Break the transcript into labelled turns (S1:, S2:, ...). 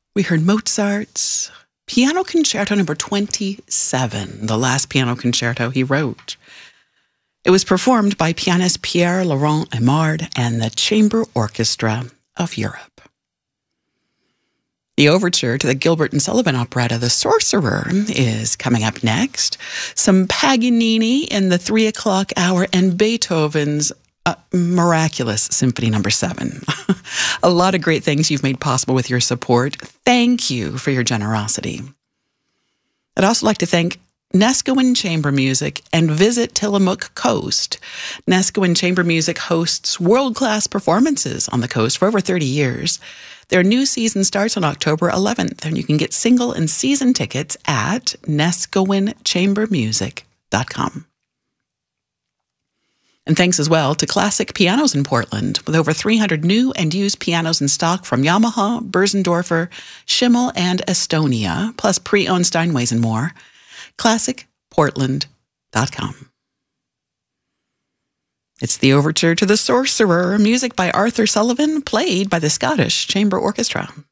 S1: We heard Mozart's Piano Concerto number 27, the last piano concerto he wrote. It was performed by pianist Pierre-Laurent Aimard and the Chamber Orchestra of Europe. The overture to the Gilbert and Sullivan operetta The Sorcerer is coming up next. Some Paganini in the 3 o'clock hour and Beethoven's Miraculous Symphony number 7. A lot of great things you've made possible with your support. Thank you for your generosity. I'd also like to thank Neskowin Chamber Music and Visit Tillamook Coast. Neskowin Chamber Music hosts world-class performances on the coast for over 30 years. Their new season starts on October 11th, and you can get single and season tickets at neskowinChambermusic.com. And thanks as well to Classic Pianos in Portland, with over 300 new and used pianos in stock from Yamaha, Börsendorfer, Schimmel, and Estonia, plus pre-owned Steinways and more. ClassicPortland.com. It's the overture to The Sorcerer, music by Arthur Sullivan, played by the Scottish Chamber Orchestra.